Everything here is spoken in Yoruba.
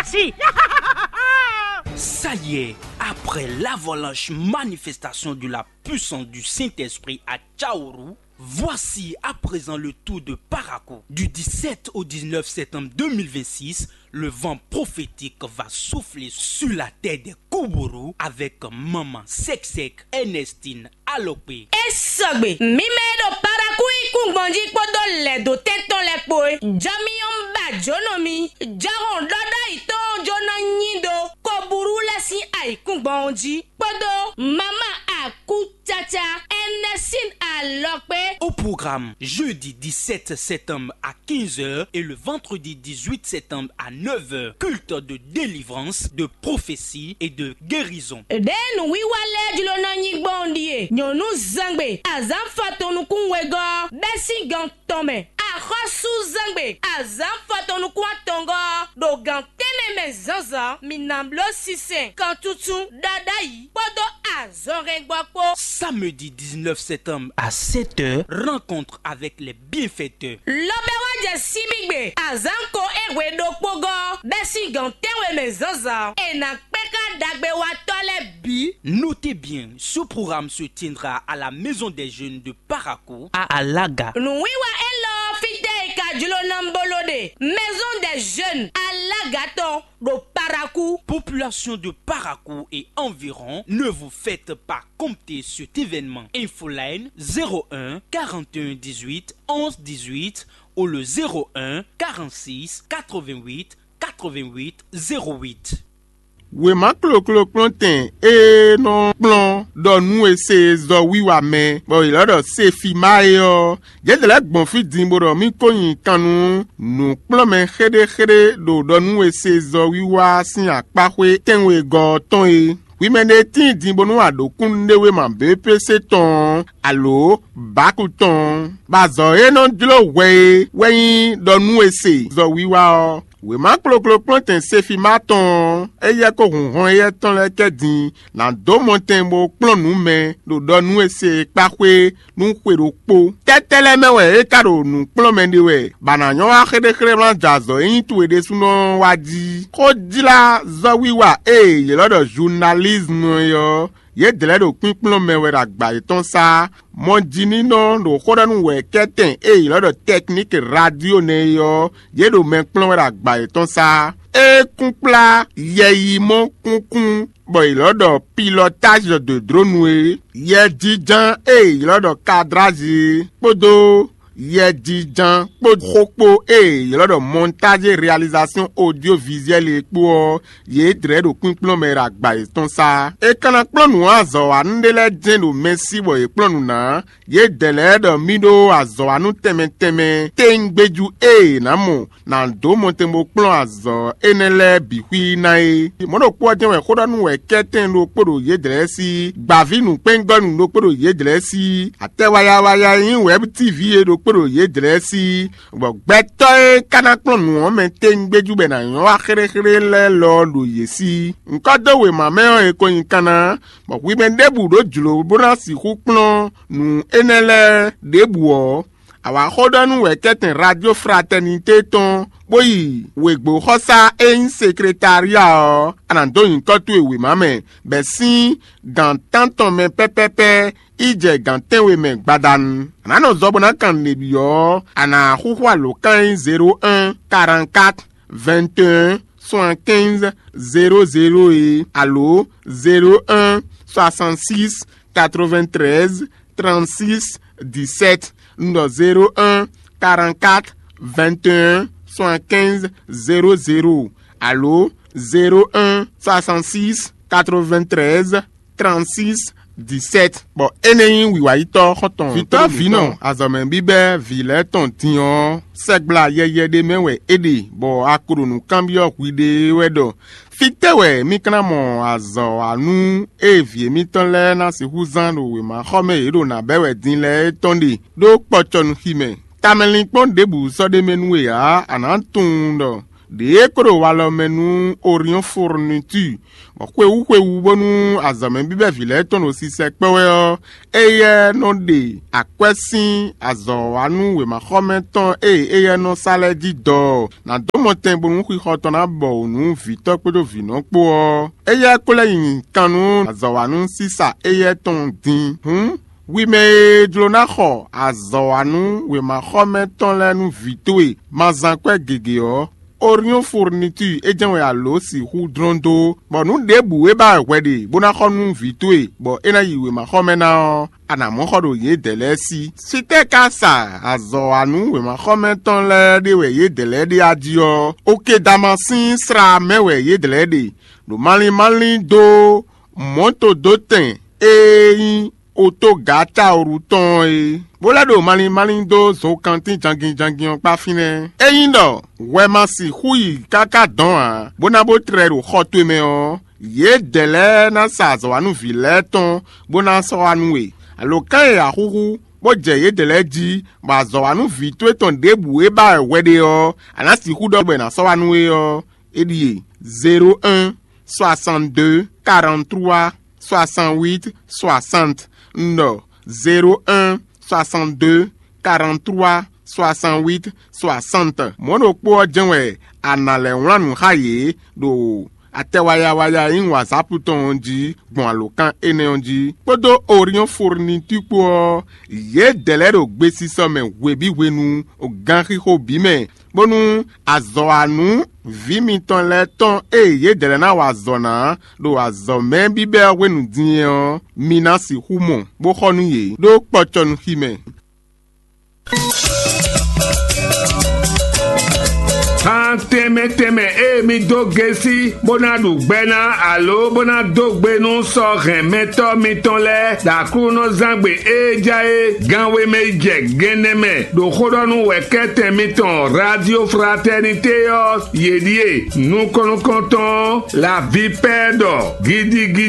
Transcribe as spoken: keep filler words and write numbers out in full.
merci. Ça y est, après l'avalanche manifestation de la puissance du Saint-Esprit à Tchaourou, voici à présent le tour de Parakou. Du dix-sept au dix-neuf septembre deux mille vingt-six, le vent prophétique va souffler sur la terre des Koubourou avec maman Sek-Sek Ernestine Alopé. Esogbe, mimedo Parakou ikungbonji podo ledo teton lekpoe. Jamion bajonomi, jaron doda iton jona nyindo. Koubourou lesi ay kungbonji podo mama akutacha Ernestine Alopé. Au programme, jeudi dix-sept septembre à quinze heures et le vendredi dix-huit septembre à neuf heures, culte de délivrance, de prophétie et de guérison. Den wiwale jilona nyigbondie, nyonu zangbe, azam fatonu kunwego, besi gantome, arosu zangbe, azam fatonu kwatongo, do gantene mezanza, minamblo sisen, kantutu, dadayi, podo azorengwapo. Samedi dix-neuf septembre à sept heures, rencontre avec les bienfaiteurs. Lobewa simigbe, azanko ewe do pogo, besi gantewe mezanza, et na peka dagbe wa tole bi. Notez bien, ce programme se tiendra à la Maison des Jeunes de Parakou, à Alaga. Nuiwa elo fide kajulo nambolode, Maison des Jeunes, Alagaton, do Parakou. Population de Parakou et environ, ne vous faites pas compter cet événement. Infoline zéro un quarante et un dix-huit onze dix-huit ou le zéro un quarante-six quatre-vingt-huit quatre-vingt-huit zéro huit. We ma klo klo plantain e non plan do nou e se zo wiwa men bo ilo do se fi ma yo je de la bon fi dimbo do mi koyin kanu nou plan men khede khede do do nou e se zo wiwa sin akpahwe tenwe go ton e oui men de tin dimbo nou ado kunde we man B P C ton allo bakuton ba zo e non dilo we we do nou e se zo wiwa o. We ma klo klo plantain se fi maton eye ko ronron eye ton le kedin na do monten bo plan nou men do do nou ese kpakwe nou kwe do po tetele men we e kado nou plan men de we bananyo a khede khede blan jazo yin tuwe de sunon wadi ko di la zo wiwa e ye lo do journalisme yo ye dele do pin plan men we ragba eton sa mon dini non do koda nou we keten e ye lo do technique radio ne yo ye do men plan we ragba eton sa e kumpla ye yi mon kunkun boy lo do pilotage de drone we ye dijan e ye lo do cadrage podo ye dijan podropo e ye lo do montage réalisation audiovisuelle e po ye dre do kumpla me ragba eton sa e kana plan nou azo andele den do merci boy plan nou na ye dele do mido azo anu teme teme tengbeju e na mo nan do montembo plan azo enele bihui na e modo po den we koda nou we keten do podo ye dre si gbavi nou pengon nou podo ye dre si atewaya waya yin web tv e do podo ye dre si bo gbeto e kana plan nou men tengbeju be na yo akhere khere le lo do ye si nkodo we ma me e ko yin kana bo wi men debu do julo bona si ku plan nou enele debu o awa koda nou we keten radio fraternité ton boyi we gbo hosa en secrétariat o anando yin kotu e we ma men be si gan tanton men pepepe ije ganten we men gbadan anano zobona kan lebi yo ana huhwa lo kan zéro un quarante-quatre vingt et un soixante-quinze zéro zéro et allo zéro un soixante-six quatre-vingt-treize trente-six dix-sept no zéro un quarante-quatre vingt et un soixante-quinze zéro zéro allo zéro un soixante-six quatre-vingt-treize trente-six dix-sept bon eneyin wiwa ito khoton vita vino azamen bibe vile ton tion segla yeye de menwe ede bo akuru nu kambio kwide wedo fite we mikna mo azo anu evie mitonle na si huzan we ma khome ero na bewe dinle tondi do pochon hime tamelin pon debu so de menwe ya anantun do de koro walo menu Orion Fourniture okwe ukwe ubonu azame bibe vile tono si sekpewe eye no de akwesin azowanu we mahometon e eye no sale di do na domoten bonu kwi khotona bo nu vito pedo vino po eye kole yin kanu azowanu sisa eye ton din hm oui mais dlonacho azowanu we mahometon le nu vitwe mazankwe gegeo Orion Fourniture ejanwe alo si hu drondo bo nu debu e ba wede bona khonu vitwe bo ena yiwe ma khomena ana mo khodo ye delesi site kasa azo anu we ma khometon le de we ye delede adio oke damasin sra mewe ye delede do mali mali do monto doten e Oto gata oruton e. Bola do mali mali do zo kantin jangin jangin pa fine. E yindo, wema si hui kaka don a. Bona bo treru khotwe me o. Ye dele na sa zo anu vileton. Bona so anu e. Alo kan e a huhu. Bo je ye dele di. Ba zo anu vitwe ton debu e ba wede o. Ana si hu do be na so anu e o. E di zéro un soixante-deux quarante-trois soixante-huit soixante. Non, zéro un soixante-deux quarante-trois soixante-huit soixante. Mono po jenwe anale wanu haye do atewaya waya in WhatsApp ton onji bon alokan ene onji podo Orion Fourniture po ye delero gbesi so men webi wenu o ganri ho bime bonu azoanu vimi ton le ton e ye delena wazona do azome bibe wenu dinyo minasi humon bo khonu ye do pochon hime. Teme teme e mi do gesi bonadu bena alo bonado gbenu so remeto mi ton le da kuno zangbe e jae ganwe me je geneme do khodonu wekete mi ton Radio Fraternité yo yedie nous kono konton la vie perdre gidi gidi